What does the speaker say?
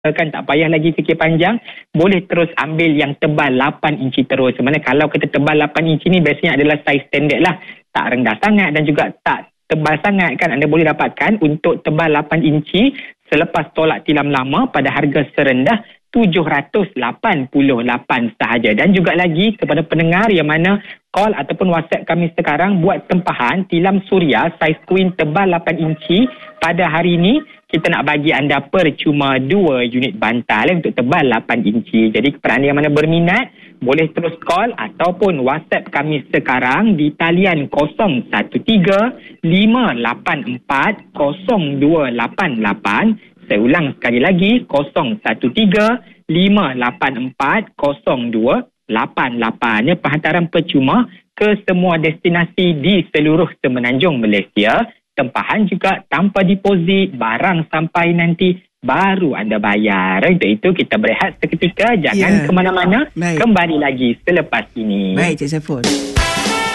kan tak payah lagi fikir panjang, boleh terus ambil yang tebal 8 inci terus. Sebenarnya kalau kita tebal 8 inci ni biasanya adalah saiz standard lah, tak rendah sangat dan juga tak tebal sangat kan. Anda boleh dapatkan untuk tebal 8 inci selepas tolak tilam lama pada harga serendah RM788 sahaja. Dan juga lagi kepada pendengar yang mana call ataupun WhatsApp kami sekarang buat tempahan tilam suria saiz queen tebal 8 inci, pada hari ini kita nak bagi anda percuma 2 unit bantal untuk tebal 8 inci. Jadi kepada anda yang mana berminat, boleh terus call ataupun WhatsApp kami sekarang di talian 0135840288. Saya ulang sekali lagi, 0135840288. Penghantaran percuma ke semua destinasi di seluruh semenanjung Malaysia. Tempahan juga tanpa deposit, barang sampai nanti baru anda bayar. Untuk itu kita berehat seketika, jangan ke mana-mana. Kembali lagi selepas ini. Baik, Cik Saiful.